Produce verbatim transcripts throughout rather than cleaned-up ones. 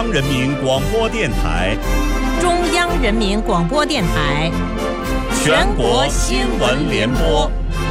人民广播电台、 中央人民广播电台全国新闻联播。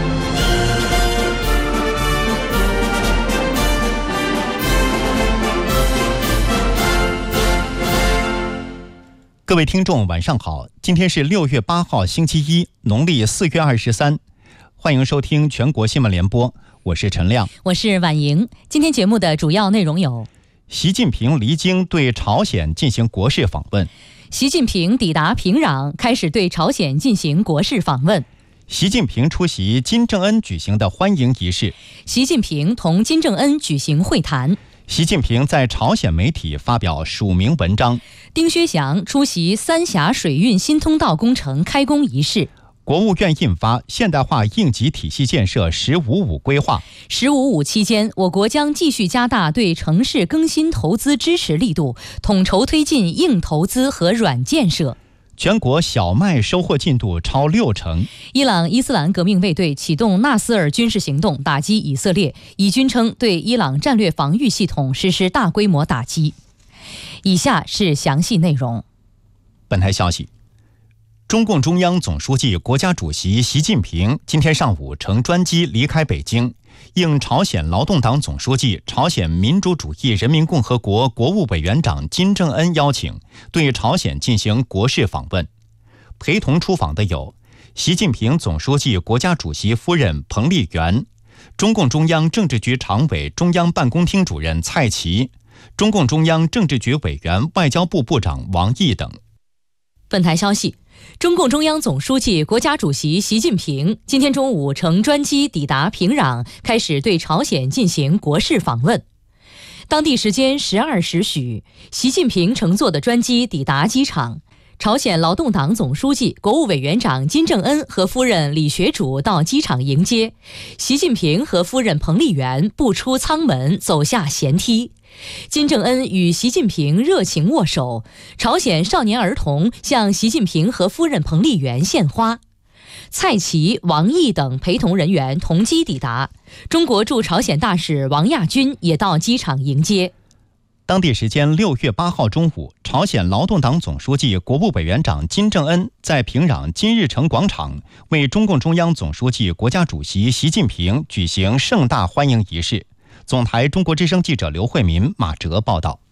各位听众晚上好，今天是六月八号星期一，农历四月二十三，欢迎收听全国新闻联播，我是陈亮， 我是婉莹。今天节目的主要内容有： 习近平离京对朝鲜进行国事访问； 习近平抵达平壤，开始对朝鲜进行国事访问； 习近平出席金正恩举行的欢迎仪式； 习近平同金正恩举行会谈； 习近平在朝鲜媒体发表署名文章； 丁薛祥出席三峡水运新通道工程开工仪式； 国务院印发《现代化应急体系建设“十五五”规划》。 十五五期间，我国将继续加大对城市更新投资支持力度，统筹推进硬投资和软建设。 全国小麦收获进度超六成。 伊朗伊斯兰革命卫队启动纳斯尔军事行动，打击以色列。以军称对伊朗战略防御系统实施大规模打击。以下是详细内容。 本台消息，中共中央总书记、国家主席习近平今天上午乘专机离开北京，应朝鲜劳动党总书记、朝鲜民主主义人民共和国国务委员长金正恩邀请，对朝鲜进行国事访问。陪同出访的有习近平总书记国家主席夫人彭丽媛、中共中央政治局常委、中央办公厅主任蔡奇、中共中央政治局委员、外交部部长王毅等。 本台消息，中共中央总书记、国家主席习近平今天中午乘专机抵达平壤，开始对朝鲜进行国事访问。当地时间十二时许，习近平乘坐的专机抵达机场，朝鲜劳动党总书记、国务委员长金正恩和夫人李学主到机场迎接。习近平和夫人彭丽媛步出舱门，走下舷梯。金正恩与习近平热情握手，朝鲜少年儿童向习近平和夫人彭丽媛献花。蔡奇、王毅等陪同人员同机抵达，中国驻朝鲜大使王亚军也到机场迎接。 当地时间六月八号中午，朝鲜劳动党总书记、国务委员长金正恩在平壤金日成广场为中共中央总书记、国家主席习近平举行盛大欢迎仪式。总台中国之声记者刘慧民、马哲报道。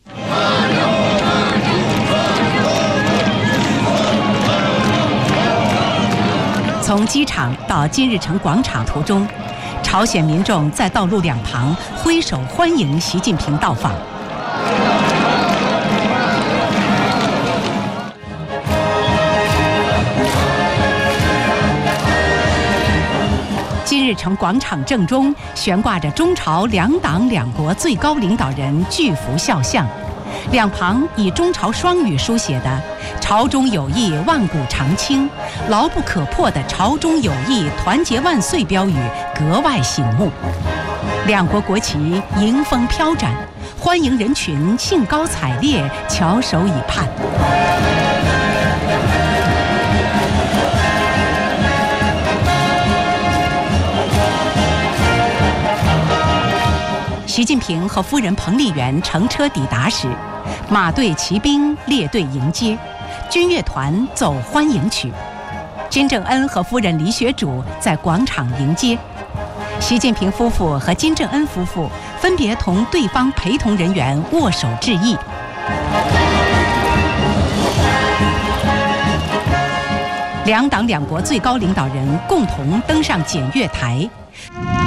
从机场到金日成广场途中，朝鲜民众在道路两旁挥手欢迎习近平到访。金日成广场正中悬挂着中朝两党两国最高领导人巨幅肖像，两旁以中朝双语书写的“朝中有义万古长青，牢不可破”的“朝中有义团结万岁”标语格外醒目。两国国旗迎风飘展，欢迎人群兴高采烈，翘首以盼。习近平和夫人彭丽媛乘车抵达时，马队骑兵列队迎接，军乐团奏欢迎曲。金正恩和夫人李学主在广场迎接。习近平夫妇和金正恩夫妇分别同对方陪同人员握手致意。两党两国最高领导人共同登上检阅台。